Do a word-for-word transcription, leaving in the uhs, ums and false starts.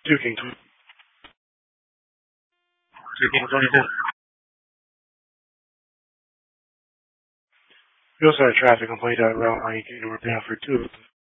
two King two. two King twenty-four. We also had a traffic complaint that route on you can repay for two.